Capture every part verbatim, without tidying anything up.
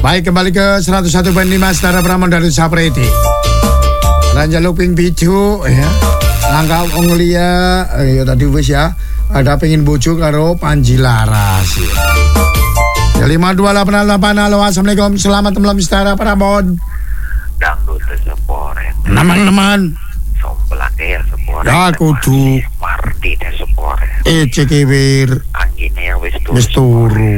Baik, kembali ke seratus satu koma lima Setara Pramon dari Sapreti. Lanjut ping biju ya. Langkah wong liya ya tadi wis ya. Ada pengen bojo karo Panji Laras ya. Ya lima dua delapan delapan. Halo, assalamualaikum. Selamat malam Setara Pramon. Dangdut seporet. Naman-naman. Somblake ya seporet. Ya kudu. Mardi de seporet. Eh cekewir. Anggine ya wis turu. Wis turu.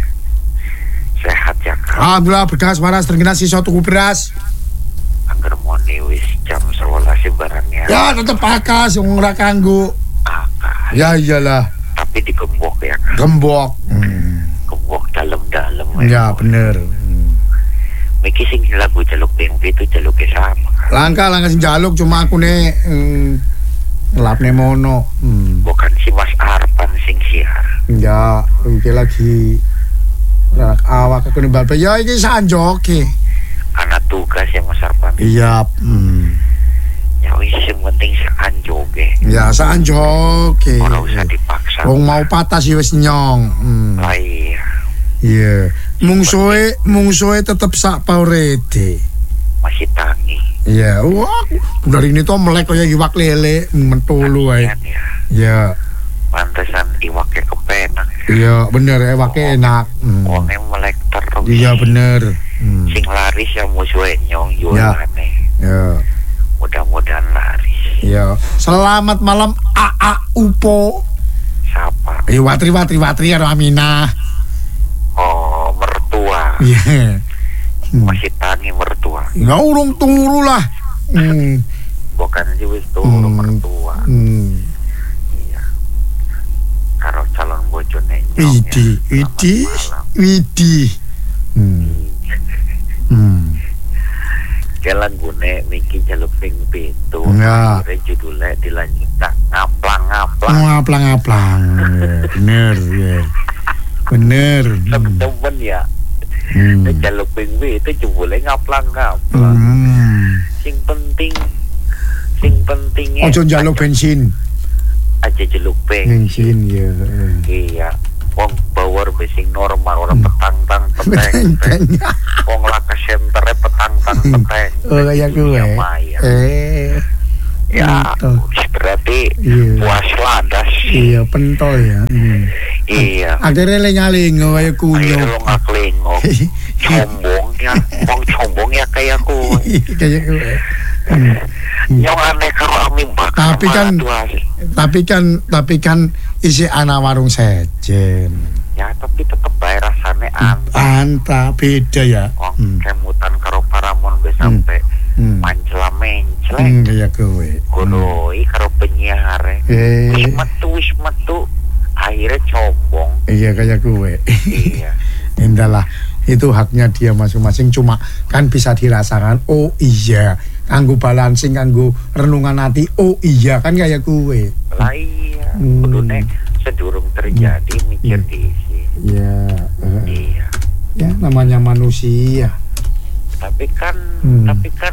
Sehat ya kan. Alhamdulillah berkas waras terkena sisa tuku beras. Angger moni wis jam sebelas barangnya. Ya tetep pakas wong ora kanggo. Akas. Ya iyalah. Tapi digembok ya kan. Gembok. Hmm. Gembok dalam-dalam. Ya bener. Hmm. Miki sing lagu jaluk ping itu jaluk sama. Langkah langkah sing jaluk cuma aku nih hmm, ngelapne mono. Hmm. Bukan si Mas Arpan sing siar. Ya, iki lagi rak awak aku nimbal ya iki sanjoke. Anak tugas ya Mas Arpan. Iya, hmm. Ya wis sing penting sanjoge. Ya sanjoke. Ora usah dipaksa. Wong mau patah sih wis nyong. Hmm. Lah iya. Iya. Mungsuhe mungsuhe tetep sak paurete. Masih tangi. Iya, wah, dari ini tuh melek kayak iwak lele mentulu ae. Ya. Iya. Pantesan iwaknya kepenak. Iya, bener iwaknya enak. Hmm. Wongnya melek terus. Iya bener. Hmm. Sing laris ya musuhnya nyong jualannya. Ya. Mudah-mudahan laris. Iya. Selamat malam A A Upo. Siapa? Eh watri watri watri ya Aminah. Oh, mertua. Iya. Hmm. Masih tangi mertua. Ya urung turu lah. Hmm. Bukan sih wis turu Hmm. mertua. Hmm. Iya. Karo calon bojone nyong. Idi, ya. idi, Selamat malam. idi. Hmm. Hmm. Jalan gune Miki jaluk ping pitu. Ya. Akhirnya judulnya dilanjut tak ngaplang-ngaplang. Ngaplang-ngaplang. Bener ya. Bener. Temen-temen ya. Hmm. Jaluk ping pitu jebule ngaplang-ngaplang. Hmm. Sing penting sing pentingnya Ojo njaluk bensin. aja jeluk ping. Bensin ya. Iya. Wong power besing normal orang petang-tang peteng. Beteng. Wong laka sentere petang-tang peteng. Oh kayak gue. Lumayan. Eh. Ya, Pentol. berarti Iya. puas ladas. Iya pentol ya. Hmm. Iya. Akhirnya lengaling kayak kunyo. Akhirnya lo ngaklingok. Combong ya, wong combong ya kayak aku. Kayak gue. Hmm. Yang aneh karo ami bakar. Tapi kan tapi kan tapi kan isi anak warung sejen. Ya tapi tetep bae rasane aneh. Anta beda ya. Wong Hmm. kemutan karo Paramon wis sampe Hmm. mancela menclek. Hmm, kayak gue. Godoi karo penyiar. Eh. Wis metu wis metu. Akhirnya combong. Iya kayak gue. Iya. Entahlah, itu haknya dia masing-masing, cuma kan bisa dirasakan. Oh iya, kanggo balancing, kanggo renungan hati. Oh iya kan kayak gue. Lah iya. Hmm. Kudune sedurung terjadi mikir diisi. Iya. uh, Iya. Ya namanya manusia. Tapi kan Hmm. tapi kan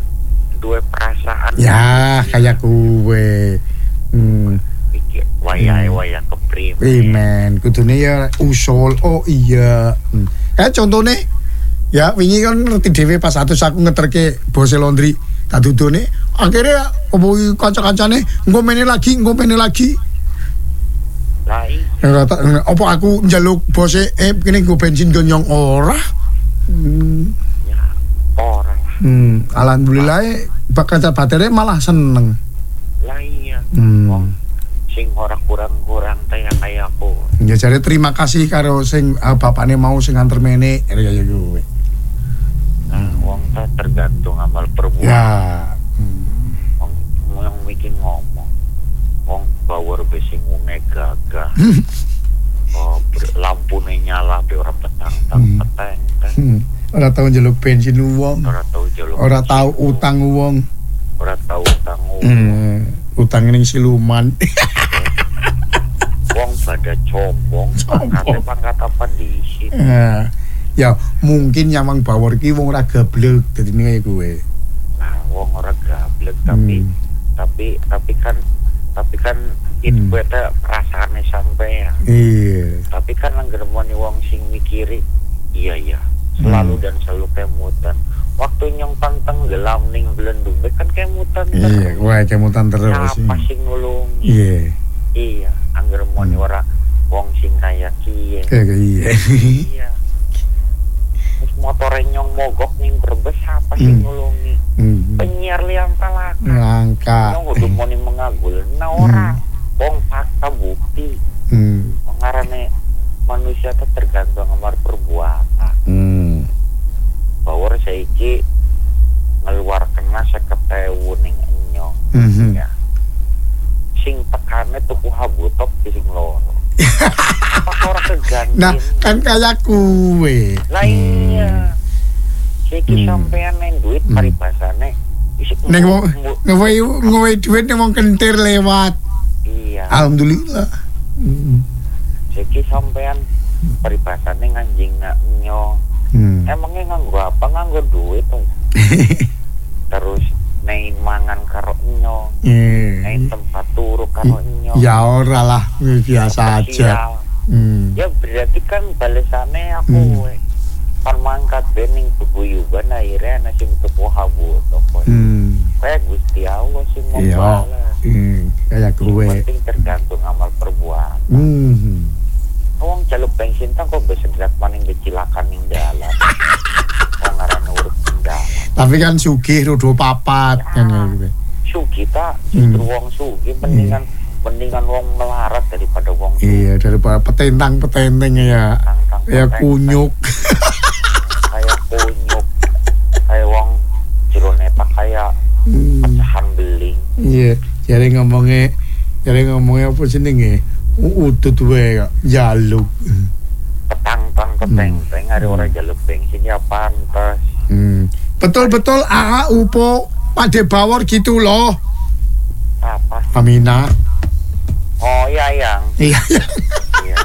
dua perasaan. Ya kayak gue. Hmm. Pikir wayai Hmm. wayang keprimen. Primen, kudune ya usul. Oh iya. Hmm. Kayak contohnya, ya wingi kan ngerti dhewe pas atus aku ngeterke bose laundry. Tak dudune, akhirnya opo kanca-kancane engko mene lagi, engko mene lagi. Lah iya. Rata, opo aku njaluk bose eh kene nggo bensin gonyong ora. Hmm. Ya orang. Hmm. Alhamdulillah bakal batere malah seneng. Lah iya. Hmm. Wong sing ora kurang-kurang teh kayak aku. Ya jare terima kasih karo sing uh, bapakne mau sing nganter mene kayak gue. Nah, wong teh tergantung amal perbuatan. Ya. Hmm. Wong yang bikin ngomong. Wong power besing wonge gagah. Oh, ber- lampune nyala be ora petang-tang Hmm. peteng teh. Hmm. Ora tau njaluk bensin wong. Ora tau jaluk. Ora tau utang wong. Ora tau utang. Hmm. Utang ning siluman. Wong pada combong, Combong. pangkatnya pangkat apa diisi. Nah, ya mungkin nyamang bawor ki wong ora gablek dadi kaya gue. Nah, wong ora gablek tapi Hmm. tapi tapi kan tapi kan itu Hmm. beta perasaannya sampai ya. Iya. Tapi kan anggar moni wong sing mikiri, iya iya selalu Hmm. dan selalu kemutan. Waktu nyong tantang gelam ning belendung kan kemutan Iya, terus. wah kemutan terus. Siapa sing nulungi? Iya. Iya, angger moni Hmm. ora wong sing kaya kiye. Kayak iya. Iya. Terus motore nyong mogok ning Brebes siapa sing Hmm. nulungi? Hmm. Penyiar liang talaka. Langka. Nyong kudu moni mengagul. Nah ora. Wong fakta bukti. Hmm. Mengarane manusia itu tergantung amar perbuatan. Hmm. Bahwa saiki ngeluar kena seket ewu ning enyong. Mhm. Ya. Sing tekane tuku habutok sing loro. Apa ora keganti? Nah, kan kayak kue. Lah iya. Saiki Hmm. sampean neng duit Hmm. paribasane isik Neng wong mu- ngewe ngewe duit neng wong kentir lewat. Iya. Alhamdulillah. Hmm. Saiki sampean paribasane nganjing nak nyong. Hmm. Emangnya nganggo apa? Nganggo duit tuh. Terus nein mangan karo nyong, nein Eh. tempat turu karo nyong. Ya ora lah, biasa aja. Sosial. Hmm. Ya berarti kan balesannya aku Hmm. we. Pan mangkat bening peguyuban akhirnya ana sing tuku habu toko. Hmm. Kayak Gusti Allah sing Iya. membalas. Hmm. Kayak Yang kue. penting tergantung amal perbuatan. Hmm. Wong jaluk bensin tang kok besedrat maning kecelakaan ning dalan. Wong ngarane urip ning dalan. Tapi kan sugih rodo papat kan ya gitu. Sugita justru Hmm. wong sugih mendingan mendingan wong melarat daripada wong Iya, daripada petentang-petenteng ya. tangkang Ya kunyuk. kayak kunyuk kayak wong jero netak kayak Hmm. pecahan beling. Iya, jadi ngomongnya jadi ngomongnya apa jenenge? Udut wae kok jaluk. Petang-tang keteng-teng ada orang jaluk bensin ya pantas. Hmm. Betul-betul A A Upo Pade Bawor gitu loh. Apa? Amina. Oh iya yang Iya. iya.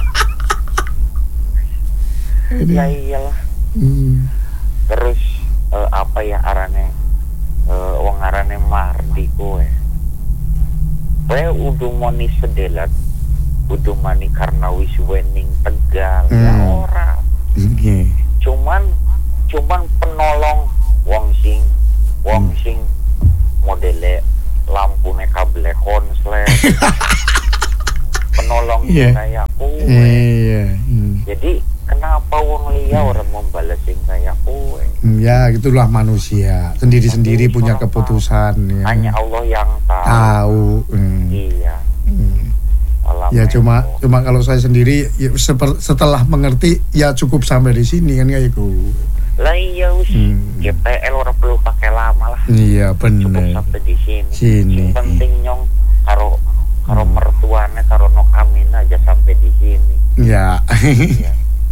Ya iyalah. Hmm. Terus eh, apa ya arane eh, wong arane Mardi kowe. Kowe udah moni sedelat udah mani karena wis wening Tegal ya Hmm. ora. Iya. Cuman cuman penolong wong sing wong Hmm. sing modele lampune kabel konslet. Penolong Iya. kayak kowe. Iya. Hmm. Jadi kenapa wong liya orang membalas sing kayak kowe? Hmm, ya gitulah manusia. Sendiri-sendiri Tapi punya orang keputusan ya. Hanya Allah yang tahu. Tahu. Hmm. Iya. Hmm. Alam Ya cuma itu. cuma kalau saya sendiri ya, seper- setelah mengerti ya cukup sampai di sini kan kayak gitu. Lah iya wis Hmm. G P L orang perlu pakai lama lah. Iya Cukup bener. sampai di sini. Sini. Yang penting nyong karo karo Hmm. mertuane karo nokamin aja sampai di sini. Ya. Iya.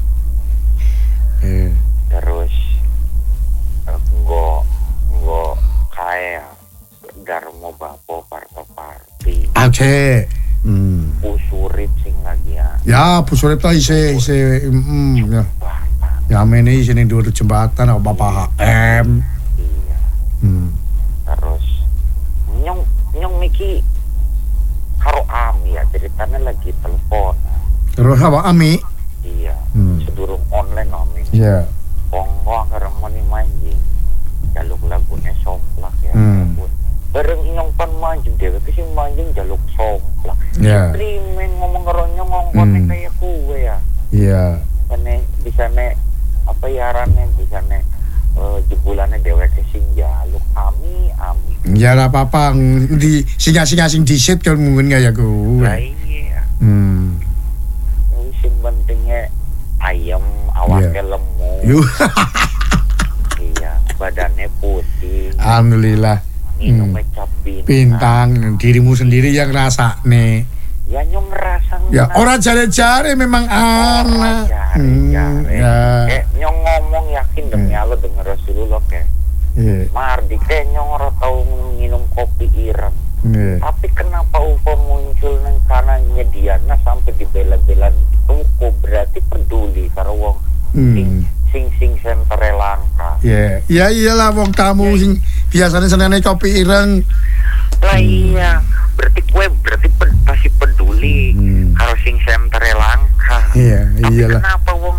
Eh, Terus eh, nggo nggo kaya Darmo Bapo Parto Parti Oke. Hmm. usurip sing lagi ya. Ya, Bu Surip ta isi isi mm, ya. Bapak. Ya mene isi ning dhuwur jembatan apa Bapak H M. Iya. Hmm. Terus nyong nyong niki karo Ami ya ceritanya lagi telepon. Terus apa Ami? Iya. Hmm. Sedurung online Ami. Ya. Pongko anggar moni manjing. Jaluk lagunya somplak ya. Hmm. Lagu. Bareng nyong pan manjing dhewe ki sing manjing jaluk somplak. Ya. Primen ngomong karo nyong ngongkone Hmm. kayak kuwe ya. Iya. Kene bisa nek apa ya arane bisa nek eh, jebulannya dewek sing jaluk Ami Ami. Ya ora apa-apa di singa-singa sing disit kan mungkin kayak gue. Lah iya. Hmm. Wis sing pentingnya ayam awake Iya. lemu. Yuh. Iya, badannya putih. Alhamdulillah. Minumnya cap bintang. Bintang dirimu sendiri yang rasa nih. Ya nyong ngerasa Ya orang jare-jare memang anak. Hmm, jare-jare. ya. Eh nyong ngomong yakin demi Hmm. Allah dengan Rasulullah kayak Iya. Mardi kayak nyong ora tau minum kopi ireng. Iya. Tapi kenapa UFO muncul nang kana nyediana sampai dibela-bela tuku berarti peduli karo wong sing Hmm. sing sing sentere langka. Ya, ya iyalah wong tamu sing biasanya senene kopi ireng. Lah iya, berarti kue berarti ped, pasti peduli Hmm. karo sing sentere langka. Iya, Tapi iyalah. kenapa wong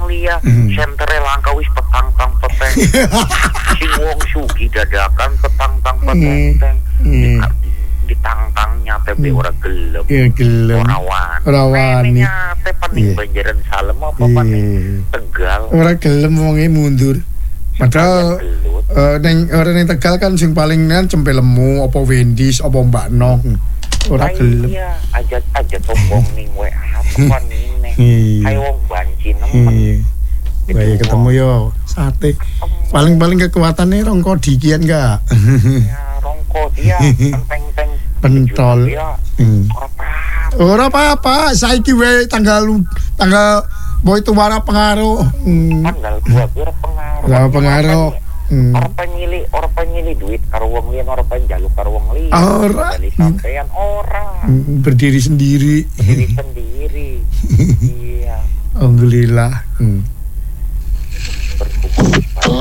liya Hmm. sentere langka wis petang-tang peteng. Sing wong sugi dadakan petang-tang peteng. Hmm. Ditang-tang nyate be ora gelem. Ya gelem. Ora wani. Ora wani. Nyate paning Iya. Banjaran Salem apa Iya. paning Tegal. Ora gelem wonge mundur. Padahal Gelut. eh, neng ora ning Tegal kan sing paling kan cempe lemu apa Wendy's apa Mbak Nok. Ora Lah gelem. iya, aja aja tombong ning W A tekan ini. Iya. Kayak wong banci nemen. Iya. Baik ketemu yo sate. Paling-paling kekuatannya rongko dikian enggak? Ya rongko dia penteng-teng Pentol. dia Hmm. ora apa. Ora apa-apa, saiki wae tanggal tanggal boy itu wara pengaruh. Hmm. Tanggal dua belas pengaruh. Ora pengaruh. Hmm. Ora penyili, ora penyili duit karo wong liyan, ora penjaluk karo wong liyan. Ora. Dari sampean ora. Hmm, Berdiri sendiri. Diri sendiri. Iya. Alhamdulillah. Hmm. Berhubung pada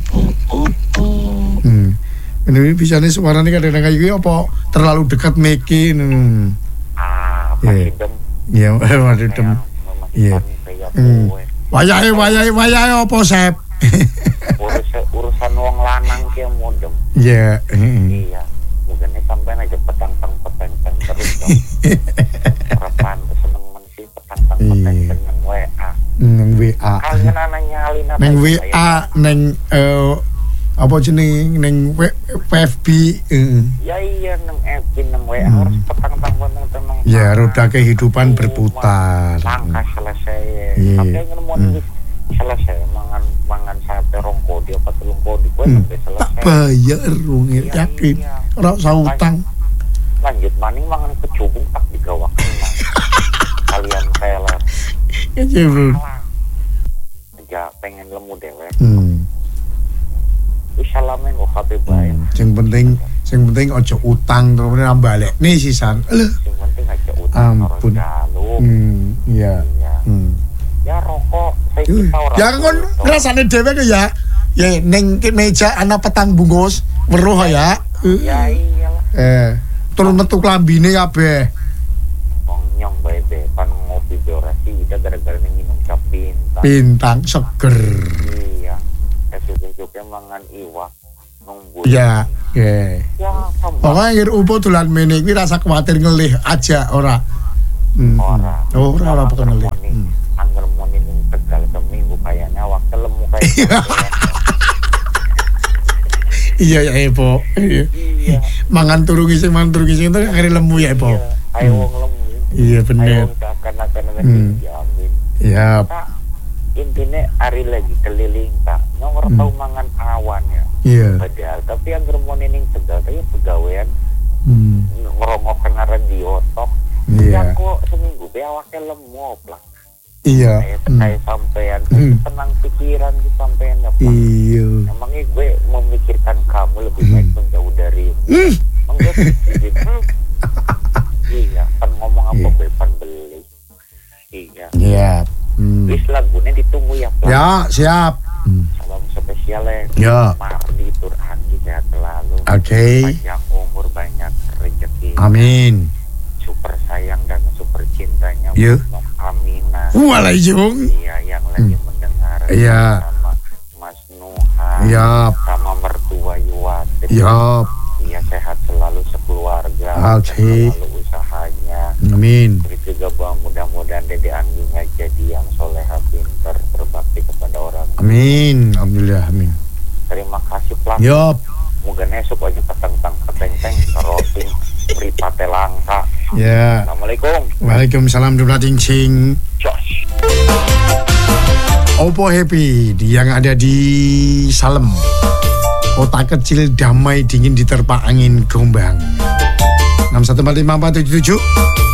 Hmm. Ini bisa nih suaranya kadang-kadang kayak gini apa terlalu dekat meki. Hmm. ah Iya. masih dem. Ya, waduh dem. Iya. Hmm. Wayahe wayahe wayahe apa sep? Urusan urusan wong lanang ki modem. Ya. hmm. Iya. Mungkin sampean aja petang-tang peteng-teng terus dong. Ora pantes nemen sih petang-tang peteng-teng nang W A. Neng W A. Kalian anak nyalin apa? Neng W A neng eh, apa jeneng neng W- W F B. eh. Ya iya nang F B nang W A Hmm. harus petang-tang peteng-teng nang. Ya roda kehidupan berputar. Langkah selesai. Iya. Tapi yang mau Hmm. selesai mangan mangan sate rong kodi apa telung kodi kowe Hmm. sampai Tak selesai. bayar rungil Iya, yakin. iya. Ora usah utang. Lanjut maning mangan kecubung tak digawakan mang. Kalian peler. Ya bro. Aja pengen lemu dewe. Hmm. Wis salame kok kabeh bae. Hmm. Sing penting sing penting ojo utang terus nambah nih sisan. Lho. Sing penting aja utang karo Ampun. jaluk. Hmm, iya. Iya. Hmm. Ya rokok saya Uh, kita ora. Ya kon ngrasane dhewe ke ya. Ya ning ke meja ana petang bungkus weruh ya. Uh. Ya iyalah. Eh, turun metu klambine kabeh. Wong nyong bae-bae pan ngopi be ora sida gara-gara minum cap bintang. Bintang seger. Iya. Esuk-esuknya mangan iwak nunggu. Ya, ya. Ya sama. Pokoknya ngir upo dolan mene kuwi rasa kuwatir ngelih aja ora. Hmm. Ora. Oh, ora ora bakal ngelih. Angger Hmm. angger moni ning Tegal seminggu kayaknya waktu lemu kayak gitu. Iya ya Epo. Iya. Iya. Mangan turu gising mangan turu gising itu akhirnya lemu ya Epo. Iya. Ayo wong lemu. Iya Ayo bener. wong akan-akan Hmm. dijamin. Ya. Tak intinya hari lagi keliling tak nyong ora Hmm. tau mangan awan ya. Iya. Padahal tapi angger moni ning Tegal kayak pegawean Hmm. ngerongok kena radio tok. Iya. Ya kok seminggu be awake lemu lah. Iya. Kayak Hmm. kayak sampean Hmm. tenang pikiran di sampean ya Pak. Iya. Emangnya gue memikirkan kamu lebih baik Hmm. menjauh dari Hmm. Emang gue pikir, hmm. Iya, kan ngomong apa Iya. gue pan beli. Iya. Iya. Hmm. Wis lagunya ditunggu ya Pak. Ya, siap. Hmm. Salam spesial ya. Ya. Mardi Tur Andi sehat selalu. Oke. Panjang umur, banyak rezeki. Amin. Super sayang dan super cintanya Ya. untuk Amina. Waalaikum. Iya, yang lagi Hmm. mendengar Iya. sama Mas Nuha. Yap. Sama mertua Yuwati. Yap. Iya, sehat selalu sekeluarga. Oke. Selalu usahanya. Amin. Terus juga bahwa mudah-mudahan Dede Angginya jadi yang soleha, pinter, berbakti kepada orang. Amin. Alhamdulillah. Amin. Terima kasih Plat. Yap. Moga esok aja peteng-teng peteng-teng karoting mripate langka. Ya. Assalamualaikum. Waalaikumsalam jumlah cincing. Josh. Oppo Happy yang ada di Salem. Kota kecil damai dingin diterpa angin gombang. enam satu empat lima empat tujuh tujuh